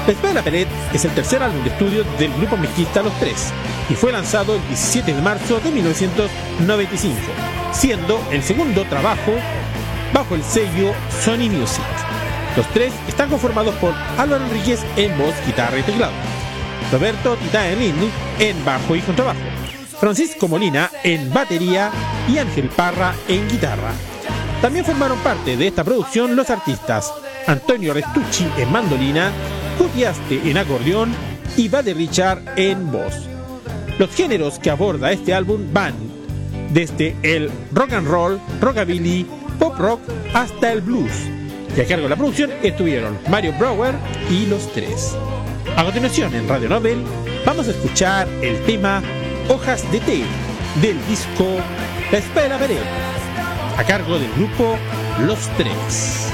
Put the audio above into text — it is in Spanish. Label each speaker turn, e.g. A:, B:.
A: La Espada de la Pared es el tercer álbum de estudio del grupo mezquita Los Tres y fue lanzado el 17 de marzo de 1995, siendo el segundo trabajo bajo el sello Sony Music. Los Tres están conformados por Álvaro Enríquez en voz, guitarra y teclado, Roberto Titaelín en bajo y contrabajo, Francisco Molina en batería y Ángel Parra en guitarra. También formaron parte de esta producción los artistas Antonio Restucci en mandolina, Cutiaste en acordeón y Buddy Richard en voz. Los géneros que aborda este álbum van desde el rock and roll, rockabilly, pop rock hasta el blues. Y a cargo de la producción estuvieron Mario Brauer y Los Tres. A continuación en Radio Nobel vamos a escuchar el tema Hojas de Té del disco La Espada de la Pared, a cargo del grupo Los Tres.